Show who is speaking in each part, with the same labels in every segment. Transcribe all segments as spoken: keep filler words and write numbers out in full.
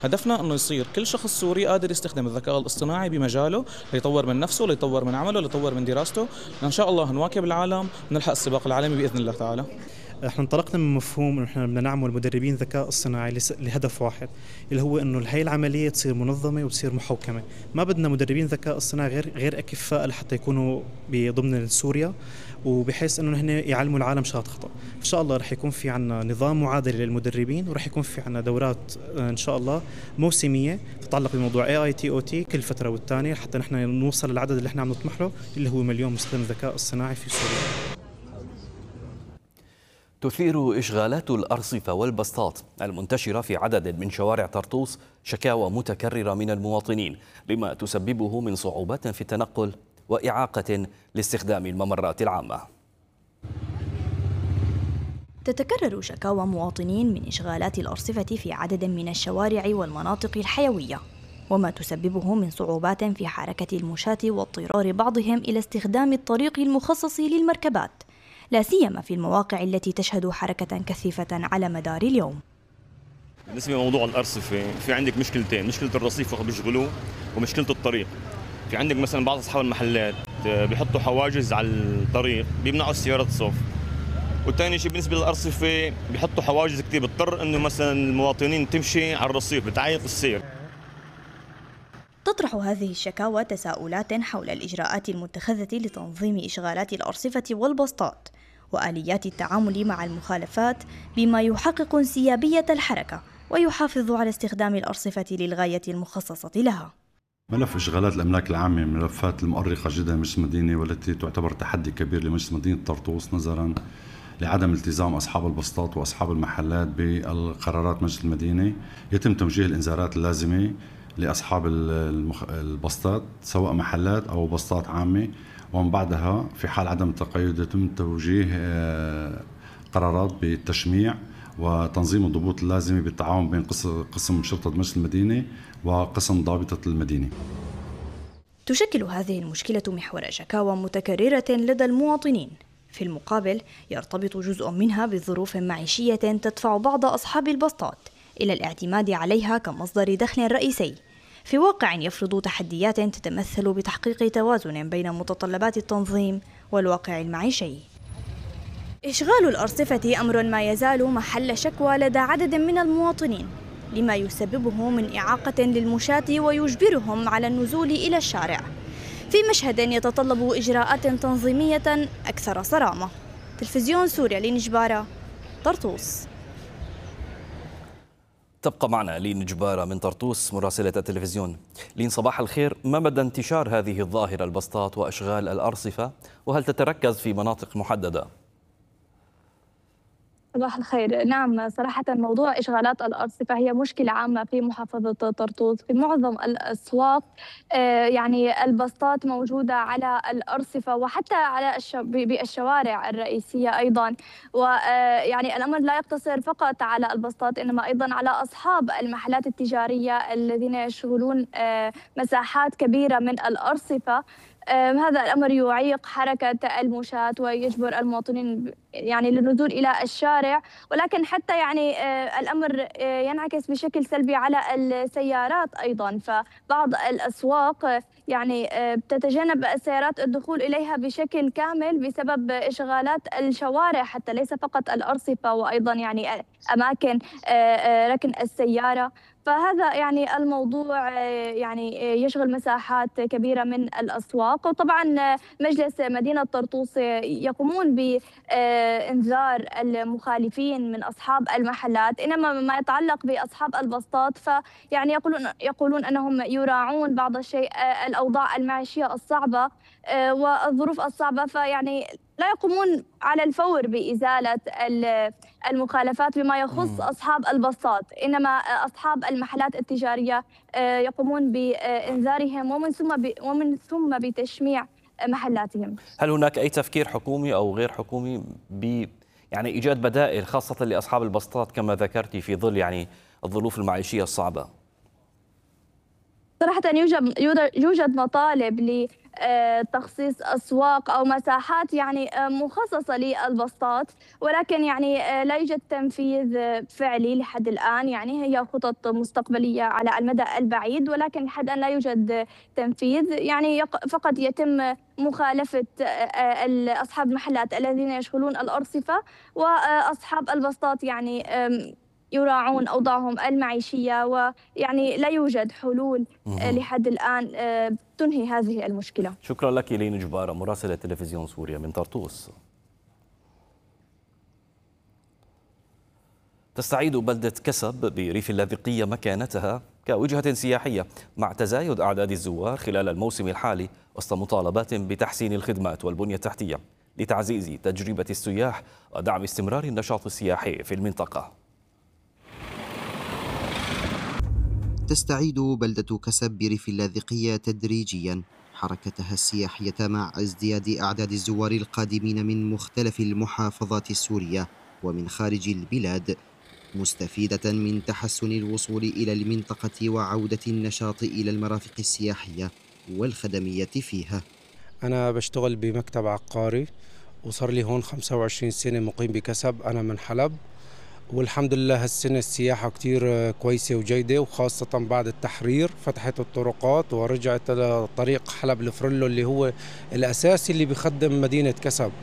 Speaker 1: هدفنا انه يصير كل شخص سوري قادر يستخدم الذكاء الاصطناعي بمجاله ليطور من نفسه، ليطور من عمله، ليطور من دراسته. ان شاء الله نواكب العالم ونلحق السباق العالمي باذن الله تعالى.
Speaker 2: احنا انطلقنا من مفهوم انه احنا بدنا نعمل مدربين ذكاء اصطناعي لهدف واحد، اللي هو انه هي العمليه تصير منظمه وتصير محوكمه. ما بدنا مدربين ذكاء اصطناعي غير غير اكفاء لحتى يكونوا ضمن سوريا، وبحيث انه هن يعلموا العالم شغلات خطا. ان شاء الله رح يكون في عنا نظام معادل للمدربين، ورح يكون في عنا دورات ان شاء الله موسميه تتعلق بموضوع اي اي تي او تي كل فتره والثانيه، حتى نحن نوصل للعدد اللي احنا عم نطمح له، اللي هو مليون مستخدم ذكاء اصطناعي في سوريا.
Speaker 3: تثير إشغالات الأرصفة والبسطات المنتشرة في عدد من شوارع طرطوس شكاوى متكررة من المواطنين لما تسببه من صعوبات في التنقل وإعاقة لاستخدام الممرات العامة.
Speaker 4: تتكرر شكاوى مواطنين من إشغالات الأرصفة في عدد من الشوارع والمناطق الحيوية، وما تسببه من صعوبات في حركة المشاة واضطرار بعضهم إلى استخدام الطريق المخصص للمركبات، لا سيما في المواقع التي تشهد حركة كثيفة على مدار اليوم.
Speaker 5: بالنسبة لموضوع الأرصفة، في عندك مشكلتين، مشكلة الرصيف وقت بيشغلوه ومشكلة الطريق. في عندك مثلا بعض أصحاب المحلات بيحطوا حواجز على الطريق بيمنعوا السيارات الصف. والثاني شيء بالنسبة للأرصفة بيحطوا حواجز كثير، بتضطر إنه مثلا المواطنين تمشي على الرصيف، بتعيق السير.
Speaker 4: تطرح هذه الشكاوى تساؤلات حول الإجراءات المتخذة لتنظيم إشغالات الأرصفة والبسطات وآليات التعامل مع المخالفات بما يحقق انسيابية الحركة ويحافظ على استخدام الأرصفة للغاية المخصصة لها.
Speaker 6: ملف إشغالات الأملاك العامة من الملفات المؤرقة جدا لمجلس المدينة، والتي تعتبر تحدي كبير لمجلس مدينة طرطوس نظرا لعدم التزام أصحاب البسطات وأصحاب المحلات بالقرارات مجلس المدينة. يتم توجيه الإنذارات اللازمة لأصحاب البسطات سواء محلات أو بسطات عامة، ومن بعدها في حال عدم التقيد يتم توجيه قرارات بالتشميع وتنظيم الضبوط اللازمة بالتعاون بين قسم شرطة مجلس المدينة وقسم ضابطة المدينة.
Speaker 4: تشكل هذه المشكلة محور شكاوى متكررة لدى المواطنين. في المقابل يرتبط جزء منها بظروف معيشية تدفع بعض أصحاب البسطات إلى الاعتماد عليها كمصدر دخل رئيسي، في واقع يفرض تحديات تتمثل بتحقيق توازن بين متطلبات التنظيم والواقع المعيشي. إشغال الأرصفة أمر ما يزال محل شكوى لدى عدد من المواطنين، لما يسببه من إعاقة للمشاة ويجبرهم على النزول إلى الشارع، في مشهد يتطلب إجراءات تنظيمية أكثر صرامة. تلفزيون سوريا، لين جبارة، طرطوس.
Speaker 3: تبقى معنا لين جبارة من طرطوس مراسلة التلفزيون. لين، صباح الخير. ما مدى انتشار هذه الظاهرة البسطات وأشغال الأرصفة، وهل تتركز في مناطق محددة؟
Speaker 7: صباح الخير. نعم، صراحة موضوع إشغالات الأرصفة هي مشكلة عامة في محافظة طرطوس. في معظم الأسواق يعني البسطات موجودة على الأرصفة وحتى على بالشوارع الرئيسية أيضا. ويعني الأمر لا يقتصر فقط على البسطات، إنما أيضا على أصحاب المحلات التجارية الذين يشغلون مساحات كبيرة من الأرصفة. هذا الأمر يعيق حركة المشاة ويجبر المواطنين يعني للنزول إلى الشارع، ولكن حتى يعني الأمر ينعكس بشكل سلبي على السيارات أيضا. فبعض الأسواق يعني تتجنب السيارات الدخول إليها بشكل كامل بسبب إشغالات الشوارع، حتى ليس فقط الأرصفة، وأيضا يعني أماكن ركن السيارة. فهذا يعني الموضوع يعني يشغل مساحات كبيرة من الأسواق. وطبعا مجلس مدينة طرطوس يقومون بإنذار المخالفين من أصحاب المحلات، إنما ما يتعلق بأصحاب البسطات فيعني يقولون يقولون أنهم يراعون بعض الشيء الأوضاع المعيشية الصعبة والظروف الصعبة، فيعني لا يقومون على الفور بإزالة المخالفات بما يخص أصحاب البسطات، إنما أصحاب المحلات التجارية يقومون بإنذارهم ومن ثم ومن ثم بتشميع محلاتهم.
Speaker 3: هل هناك أي تفكير حكومي أو غير حكومي ب يعني إيجاد بدائل خاصة لأصحاب البسطات كما ذكرتي في ظل يعني الظروف المعيشية الصعبة؟
Speaker 7: صراحة يوجد يوجد مطالب تخصيص أسواق أو مساحات يعني مخصصة للبسطات، ولكن يعني لا يوجد تنفيذ فعلي لحد الآن. يعني هي خطط مستقبلية على المدى البعيد، ولكن لحد الآن لا يوجد تنفيذ. يعني فقط يتم مخالفة أصحاب المحلات الذين يشغلون الأرصفة، وأصحاب البسطات يعني يراعون أوضاعهم المعيشية، ويعني لا يوجد حلول لحد الآن تنهي هذه المشكلة.
Speaker 3: شكرا لك لين جبارة، مراسلة تلفزيون سوريا من طرطوس. تستعيد بلدة كسب بريف اللاذقية مكانتها كوجهة سياحية مع تزايد أعداد الزوار خلال الموسم الحالي، وسط مطالبات بتحسين الخدمات والبنية التحتية لتعزيز تجربة السياح ودعم استمرار النشاط السياحي في المنطقة.
Speaker 8: تستعيد بلدة كسب بريف اللاذقية تدريجيا حركتها السياحية مع ازدياد أعداد الزوار القادمين من مختلف المحافظات السورية ومن خارج البلاد، مستفيدة من تحسن الوصول إلى المنطقة وعودة النشاط إلى المرافق السياحية والخدمية فيها.
Speaker 9: أنا بشتغل بمكتب عقاري وصار لي هون خمسة وعشرين سنة مقيم بكسب. أنا من حلب، والحمد لله هالسنة السياحة كتير كويسة وجيدة، وخاصة بعد التحرير فتحت الطرقات ورجعت طريق حلب الفرلو اللي هو الأساسي اللي بيخدم مدينة كسب.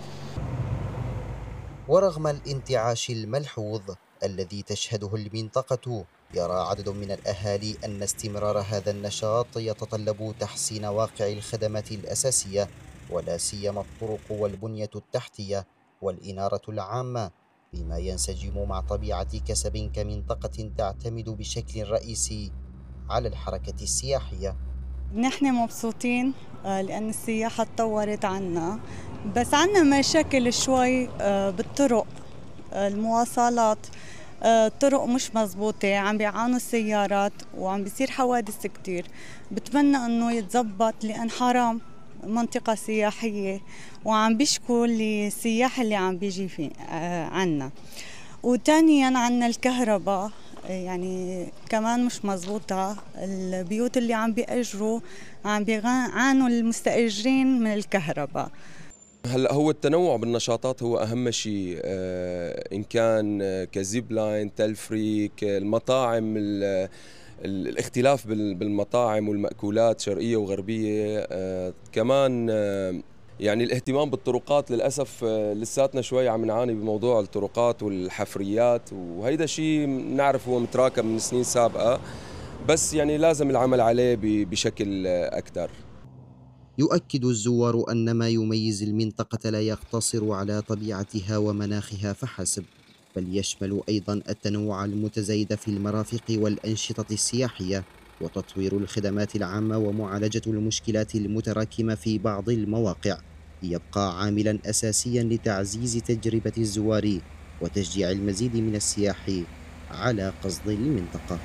Speaker 8: ورغم الانتعاش الملحوظ الذي تشهده المنطقة، يرى عدد من الأهالي أن استمرار هذا النشاط يتطلب تحسين واقع الخدمات الأساسية، ولا سيما الطرق والبنية التحتية والإنارة العامة، بما ينسجم مع طبيعة كسب كمنطقة تعتمد بشكل رئيسي على الحركة السياحية.
Speaker 10: نحن مبسوطين لأن السياحة تطورت عنا، بس عنا مشاكل شوي بالطرق، المواصلات، الطرق مش مزبوطة، عم بيعانوا السيارات وعم بيصير حوادث كتير. بتمنى أنه يتزبط لأن حرام منطقة سياحية وعم بيشكوا السياح اللي عم بيجي في عنا. وثانيا عنا الكهرباء يعني كمان مش مزبوطة، البيوت اللي عم بيأجروا عم بيعانوا المستأجرين من الكهرباء.
Speaker 11: هلا هو التنوع بالنشاطات هو اهم شيء، آه ان كان كزيب لاين، تلفريك، المطاعم، الاختلاف بالمطاعم والمأكولات شرقية وغربية، آه كمان آه يعني الاهتمام بالطرقات. للأسف آه لساتنا شوي عم نعاني بموضوع الطرقات والحفريات، وهيدا شيء نعرف هو متراكم من سنين سابقة، بس يعني لازم العمل عليه بشكل أكثر.
Speaker 8: يؤكد الزوار أن ما يميز المنطقة لا يقتصر على طبيعتها ومناخها فحسب، بل يشمل أيضا التنوع المتزايد في المرافق والأنشطة السياحية وتطوير الخدمات العامة ومعالجة المشكلات المتراكمة في بعض المواقع، يبقى عاملا أساسيا لتعزيز تجربة الزوار وتشجيع المزيد من السياح على قصد المنطقة.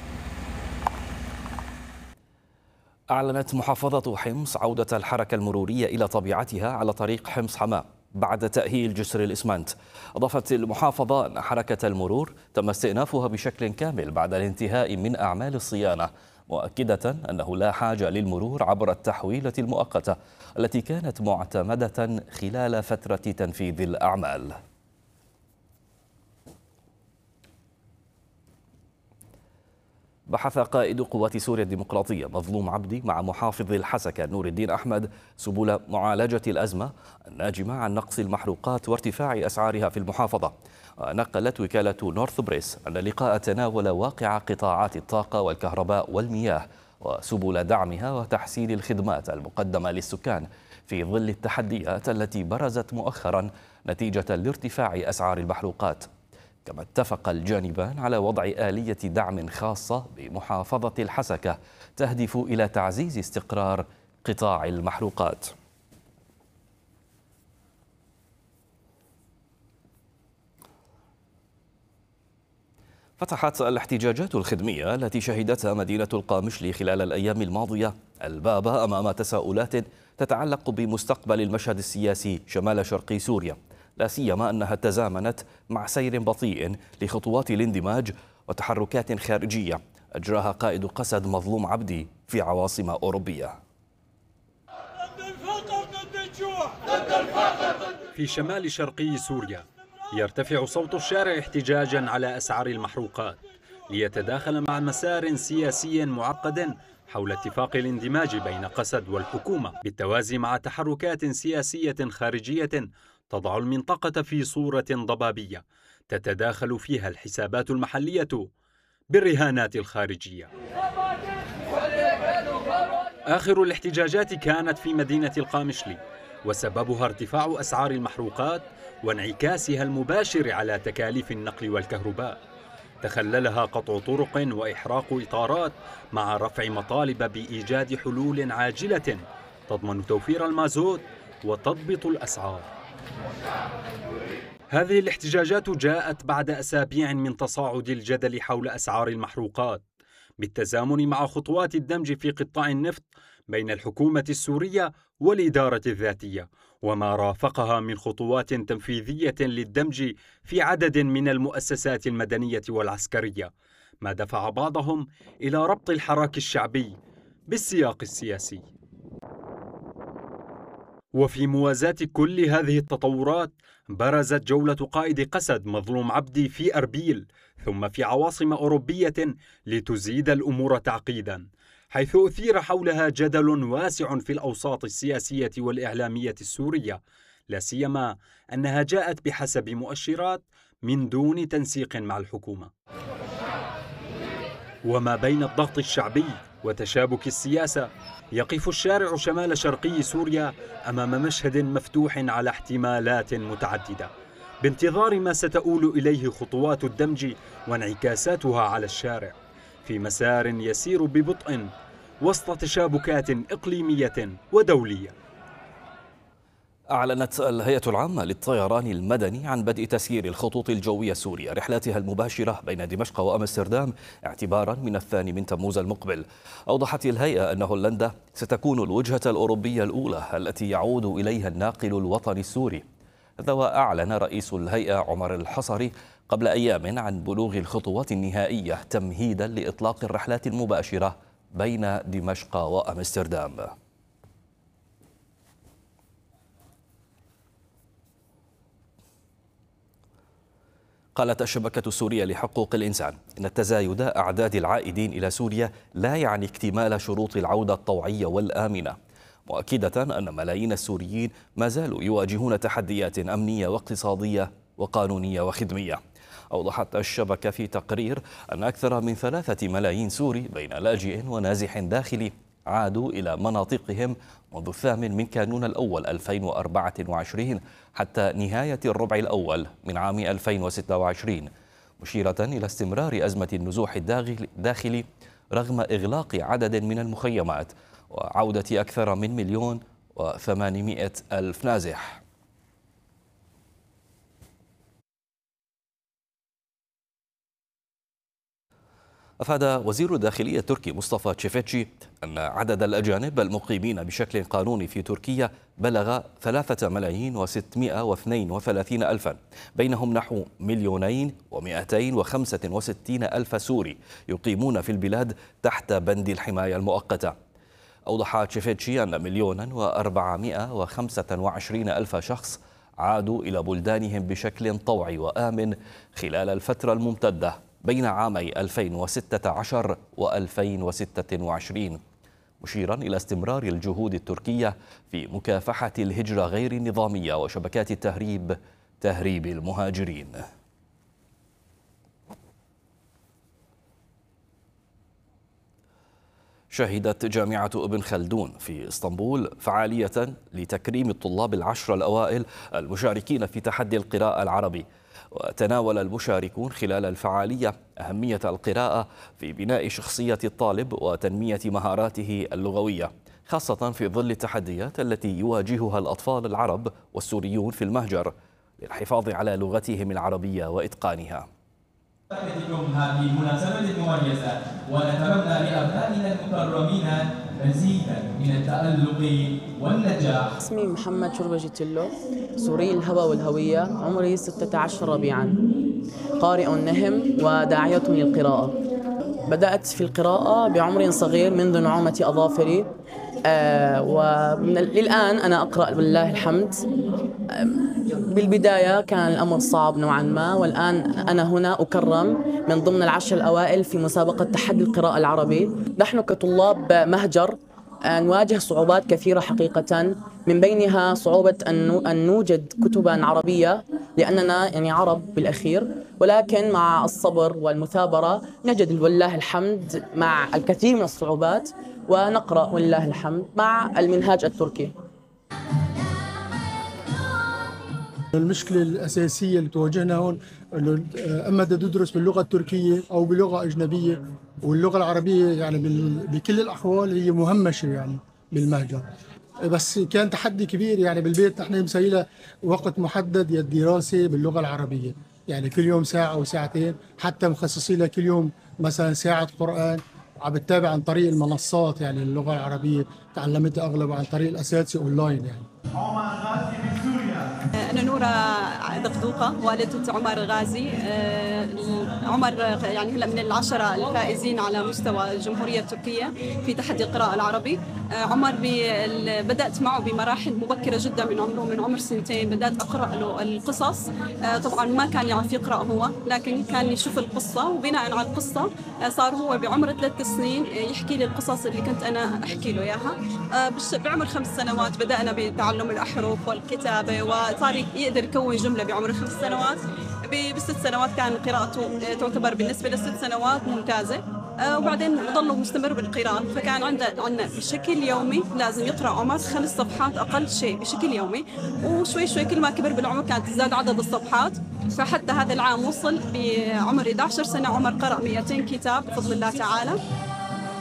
Speaker 3: أعلنت محافظة حمص عودة الحركة المرورية إلى طبيعتها على طريق حمص حماة بعد تأهيل جسر الإسمنت. أضافت المحافظة أن حركة المرور تم استئنافها بشكل كامل بعد الانتهاء من أعمال الصيانة، مؤكدة أنه لا حاجة للمرور عبر التحويلة المؤقتة التي كانت معتمدة خلال فترة تنفيذ الأعمال. بحث قائد قوات سوريا الديمقراطية مظلوم عبدي مع محافظ الحسكة نور الدين أحمد سبل معالجة الأزمة الناجمة عن نقص المحروقات وارتفاع أسعارها في المحافظة. نقلت وكالة نورث بريس أن اللقاء تناول واقع قطاعات الطاقة والكهرباء والمياه وسبل دعمها وتحسين الخدمات المقدمة للسكان في ظل التحديات التي برزت مؤخرا نتيجة لارتفاع أسعار المحروقات. كما اتفق الجانبان على وضع آلية دعم خاصة بمحافظة الحسكة تهدف إلى تعزيز استقرار قطاع المحروقات. فتحت الاحتجاجات الخدمية التي شهدتها مدينة القامشلي خلال الأيام الماضية الباب أمام تساؤلات تتعلق بمستقبل المشهد السياسي شمال شرق سوريا، لا سيما أنها تزامنت مع سير بطيء لخطوات الاندماج وتحركات خارجية أجراها قائد قسد مظلوم عبدي في عواصم أوروبية.
Speaker 12: في شمال شرقي سوريا يرتفع صوت الشارع احتجاجا على أسعار المحروقات ليتداخل مع مسار سياسي معقد حول اتفاق الاندماج بين قسد والحكومة، بالتوازي مع تحركات سياسية خارجية تضع المنطقة في صورة ضبابية تتداخل فيها الحسابات المحلية بالرهانات الخارجية. آخر الاحتجاجات كانت في مدينة القامشلي، وسببها ارتفاع أسعار المحروقات وانعكاسها المباشر على تكاليف النقل والكهرباء. تخللها قطع طرق وإحراق إطارات مع رفع مطالب بإيجاد حلول عاجلة تضمن توفير المازوت وتضبط الأسعار. هذه الاحتجاجات جاءت بعد أسابيع من تصاعد الجدل حول أسعار المحروقات، بالتزامن مع خطوات الدمج في قطاع النفط بين الحكومة السورية والإدارة الذاتية، وما رافقها من خطوات تنفيذية للدمج في عدد من المؤسسات المدنية والعسكرية، ما دفع بعضهم إلى ربط الحراك الشعبي بالسياق السياسي. وفي موازاة كل هذه التطورات برزت جولة قائد قسد مظلوم عبدي في أربيل ثم في عواصم أوروبية لتزيد الأمور تعقيدا، حيث أثير حولها جدل واسع في الأوساط السياسية والإعلامية السورية، لا سيما أنها جاءت بحسب مؤشرات من دون تنسيق مع الحكومة. وما بين الضغط الشعبي وتشابك السياسة يقف الشارع شمال شرقي سوريا أمام مشهد مفتوح على احتمالات متعددة، بانتظار ما ستؤول إليه خطوات الدمج وانعكاساتها على الشارع، في مسار يسير ببطء وسط تشابكات إقليمية ودولية.
Speaker 3: أعلنت الهيئة العامة للطيران المدني عن بدء تسيير الخطوط الجوية السورية رحلاتها المباشرة بين دمشق وأمستردام اعتبارا من الثاني من تموز المقبل. أوضحت الهيئة أن هولندا ستكون الوجهة الأوروبية الأولى التي يعود إليها الناقل الوطني السوري. هذا وأعلن رئيس الهيئة عمر الحصري قبل أيام عن بلوغ الخطوات النهائية تمهيدا لإطلاق الرحلات المباشرة بين دمشق وأمستردام. قالت الشبكة السورية لحقوق الإنسان إن التزايد أعداد العائدين إلى سوريا لا يعني اكتمال شروط العودة الطوعية والآمنة، مؤكدة أن ملايين السوريين ما زالوا يواجهون تحديات أمنية واقتصادية وقانونية وخدمية. أوضحت الشبكة في تقرير أن أكثر من ثلاثة ملايين سوري بين لاجئ ونازح داخلي عادوا إلى مناطقهم منذ الثامن من كانون الأول ألفين وأربعة وعشرين حتى نهاية الربع الأول من عام ألفين وستة وعشرين، مشيرة إلى استمرار أزمة النزوح الداخلي رغم إغلاق عدد من المخيمات وعودة أكثر من مليون وثمانمائة ألف نازح. أفاد وزير الداخلية التركي مصطفى تشيفتشي أن عدد الأجانب المقيمين بشكل قانوني في تركيا بلغ ثلاثة ملايين وستمائة واثنين وثلاثين ألفا، بينهم نحو مليونين ومئتين وخمسة وستين ألف سوري يقيمون في البلاد تحت بند الحماية المؤقتة. أوضح تشيفتشي أن مليونا وأربعمائة وخمسة وعشرين ألف شخص عادوا إلى بلدانهم بشكل طوعي وآمن خلال الفترة الممتدة بين عامي ألفين وستة عشر وألفين وستة وعشرين، مشيرا إلى استمرار الجهود التركية في مكافحة الهجرة غير النظامية وشبكات التهريب تهريب المهاجرين. شهدت جامعة ابن خلدون في اسطنبول فعالية لتكريم الطلاب العشر الأوائل المشاركين في تحدي القراءة العربي، وتناول المشاركون خلال الفعالية أهمية القراءة في بناء شخصية الطالب وتنمية مهاراته اللغوية، خاصة في ظل التحديات التي يواجهها الأطفال العرب والسوريون في المهجر للحفاظ على لغتهم العربية وإتقانها.
Speaker 13: لكم هذه المناسبة المميزة ونتمنى لأبنائنا المكرمين مزيدا من التألق والنجاح.
Speaker 14: اسمي محمد شربجي تلو، سوري الهوى والهوية، عمري ستة عشر ربيعا، قارئ نهم وداعية للقراءة. بدأت في القراءة بعمر صغير منذ نعومة أظافري، آه وللآن أنا أقرأ بالله الحمد. آه بالبداية كان الأمر صعب نوعا ما، والآن أنا هنا أكرم من ضمن العشر الأوائل في مسابقة تحدي القراءة العربي. نحن كطلاب مهجر نواجه صعوبات كثيرة حقيقة، من بينها صعوبة أن نوجد كتبا عربية لأننا يعني عرب بالأخير، ولكن مع الصبر والمثابرة نجد والله الحمد مع الكثير من الصعوبات ونقرأ والله الحمد مع المنهاج التركي.
Speaker 15: المشكلة الأساسية اللي تواجهنا هون إنه أما تدرس باللغة التركية أو بلغة أجنبية، واللغة العربية يعني بكل الأحوال هي مهمشة يعني بالمهجر. بس كان تحدي كبير يعني بالبيت، نحن مسيلة وقت محدد للدراسة باللغة العربية، يعني كل يوم ساعة أو ساعتين، حتى مخصصين لها كل يوم مثلا ساعة قرآن. عم بتابع عن طريق المنصات، يعني اللغة العربية تعلمتها أغلبها عن طريق الأساتذة أونلاين يعني.
Speaker 16: أنا نورة دقدوقة والدة عمر غازي. عمر يعني هلا من العشرة الفائزين على مستوى الجمهورية التركية في تحدي القراءة العربي. عمر بدأت معه بمراحل مبكرة جدا من عمره، من عمر سنتين بدأت أقرأ له القصص. طبعا ما كان يعرف يقرأ هو، لكن كان يشوف القصة، وبناء على القصة صار هو بعمر ثلاث سنين يحكي لي القصص اللي كنت أنا أحكي له إياها. بعمر خمس سنوات بدأنا بتعلم الأحرف والكتابة، وصار يقدر يكون جملة بعمر خمس سنوات. بست سنوات كان قراءته تعتبر بالنسبة لست سنوات ممتازة. وبعدين ضلوا مستمر بالقراءة، فكان عندنا عندنا بشكل يومي لازم يقرأ عمر خمس صفحات أقل شيء بشكل يومي، وشوي شوي كل ما كبر بالعمر كانت تزداد عدد الصفحات. فحتى هذا العام وصل بعمر إحدى عشرة سنة عمر قرأ مئتين كتاب بفضل الله تعالى.